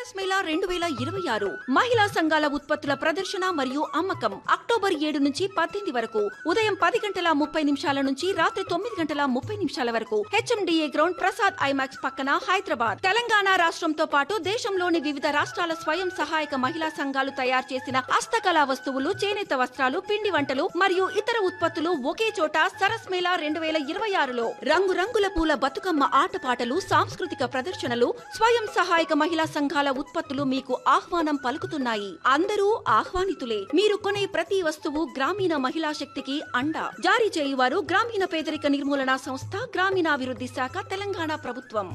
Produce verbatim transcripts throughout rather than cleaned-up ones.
సరస్ మేళా రెండు వేల ఇరవై ఆరు మహిళా సంఘాల ఉత్పత్తుల ప్రదర్శన మరియు అమ్మకం అక్టోబర్ ఏడు నుంచి పద్దెనిమిది వరకు ఉదయం పది గంటల ముప్పై నిమిషాల నుంచి రాత్రి తొమ్మిది గంటల ముప్పై నిమిషాల వరకు హెచ్ఎండిఏ గ్రౌండ్ ప్రసాద్ ఐమాక్స్ పక్కన హైదరాబాద్. తెలంగాణ రాష్ట్రంతో పాటు దేశంలోని వివిధ రాష్ట్రాల స్వయం సహాయక మహిళా సంఘాలు తయారు చేసిన హస్తకళా వస్తువులు, చేనేత వస్త్రాలు, పిండి వంటలు మరియు ఇతర ఉత్పత్తులు ఒకే చోట సరస్ మేళా రెండు వేల ఇరవై ఆరులో రంగురంగుల పూల బతుకమ్మ ఆటపాటలు, సాంస్కృతిక ప్రదర్శనలు, స్వయం సహాయక మహిళా సంఘాల ఉత్పత్తులు మీకు ఆహ్వానం పలుకుతున్నాయి. అందరూ ఆహ్వానితులే. మీరు కొనే ప్రతి వస్తువు గ్రామీణ మహిళా శక్తికి అండ. జారీ చేయువారు గ్రామీణ పేదరిక నిర్మూలన సంస్థ, గ్రామీణాభివృద్ధి శాఖ, తెలంగాణ ప్రభుత్వం.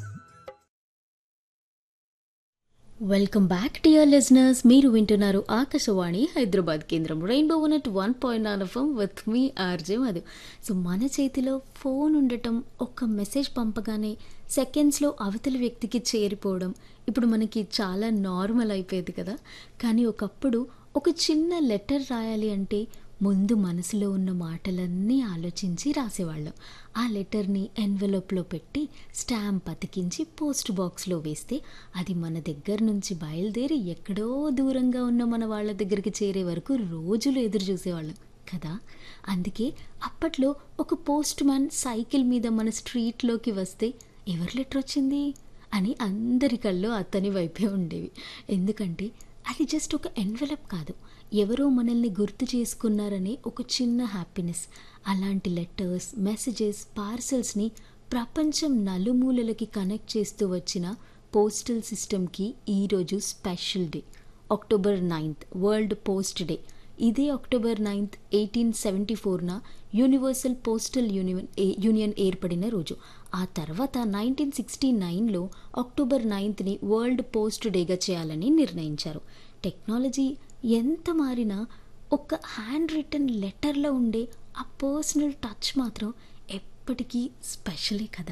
Welcome back dear listeners. మీరు వింటున్నారు ఆకాశవాణి హైదరాబాద్ కేంద్రం rainbow unit one point nine FM with me RJ Madhu. So మన చేతిలో ఫోన్ ఉండటం, ఒక్క మెసేజ్ పంపగానే సెకండ్స్లో అవతలి వ్యక్తికి చేరిపోవడం ఇప్పుడు మనకి చాలా నార్మల్ అయిపోయేది కదా. కానీ ఒకప్పుడు ఒక చిన్న లెటర్ రాయాలి అంటే ముందు మనసులో ఉన్న మాటలన్నీ ఆలోచించి రాసేవాళ్ళం. ఆ లెటర్ని ఎన్వెలప్లో పెట్టి స్టాంప్ అతికించి పోస్ట్ బాక్స్లో వేస్తే అది మన దగ్గర నుంచి బయలుదేరి ఎక్కడో దూరంగా ఉన్న మన వాళ్ళ దగ్గరికి చేరే వరకు రోజులు ఎదురు చూసేవాళ్ళం కదా. అందుకే అప్పట్లో ఒక పోస్ట్ మ్యాన్ సైకిల్ మీద మన స్ట్రీట్లోకి వస్తే ఎవరి లెటర్ వచ్చింది అని అందరి కళ్ళు అతని వైపే ఉండేవి. ఎందుకంటే అది జస్ట్ ఒక ఎన్వెలప్ కాదు, ఎవరో మనల్ని గుర్తు చేసుకున్నారనే ఒక చిన్న హ్యాపీనెస్. అలాంటి లెటర్స్, మెసేజెస్, పార్సల్స్ని ప్రపంచం నలుమూలలకి కనెక్ట్ చేస్తూ వచ్చిన పోస్టల్ సిస్టమ్కి ఈరోజు special day. October ninth world post day. ఇదే October ninth eighteen seventy ఫోర్న universal postal union union ఏర్పడిన రోజు. ఆ తర్వాత నైన్టీన్ సిక్స్టీ నైన్లో అక్టోబర్ నైన్త్ని వరల్డ్ పోస్ట్ డేగా చేయాలని నిర్ణయించారు. టెక్నాలజీ ఎంత మారినా ఒక హ్యాండ్ రిటన్ లెటర్లో ఉండే ఆ పర్సనల్ టచ్ మాత్రం ఎప్పటికీ స్పెషలే కదా.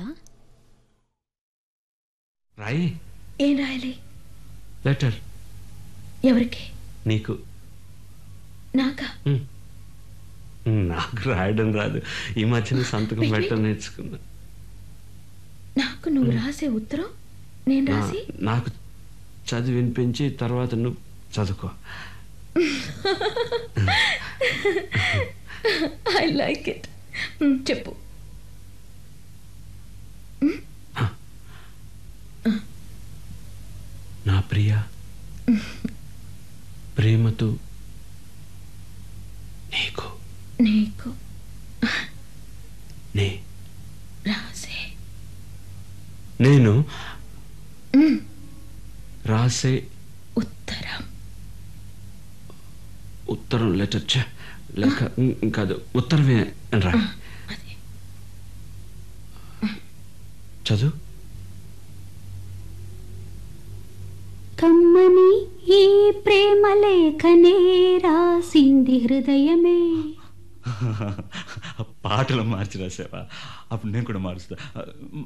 రాయి. ఏం రాయాలి? లెటర్. ఎవరికి? నీకు. నాకా? నాకు రాయడం రాదు. ఈ మధ్యన సంతకం పెట్టడం నేర్చుకున్నా. నాకు నువ్వు రాసే ఉత్తరం నేను రాసి నాకు చదివి వినిపించి తర్వాత నువ్వు చదువుకో. I like it. చెప్పు. నా ప్రియ, ప్రేమతో నీకు నీకు నే రాసే నేను రాసే ఉత్తరం. ఉత్తరం లెటర్ చ లేక కాదు, ఉత్తరమే రా. అదే చదువు. కమ్మని ఈ ప్రేమ లేఖనే రాసింది హృదయమే. పాటలు మార్చి రాసావా? అప్పుడు నేను కూడా మారుస్తా.